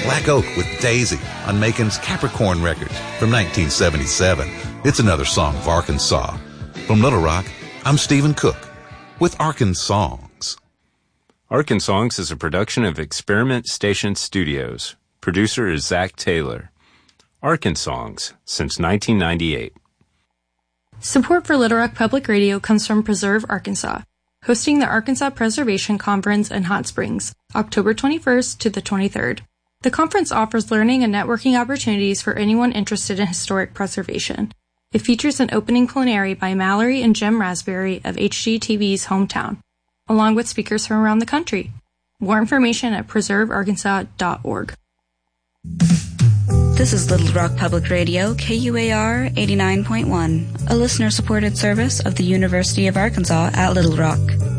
Black Oak with Daisy on Macon's Capricorn Records from 1977. It's another song of Arkansas. From Little Rock, I'm Stephen Cook with Arkansongs. Arkansongs is a production of Experiment Station Studios. Producer is Zach Taylor. Arkansongs since 1998. Support for Little Rock Public Radio comes from Preserve Arkansas, hosting the Arkansas Preservation Conference in Hot Springs, October 21st to the 23rd. The conference offers learning and networking opportunities for anyone interested in historic preservation. It features an opening plenary by Mallory and Jim Raspberry of HGTV's Hometown, along with speakers from around the country. More information at preservearkansas.org. This is Little Rock Public Radio, KUAR 89.1, a listener-supported service of the University of Arkansas at Little Rock.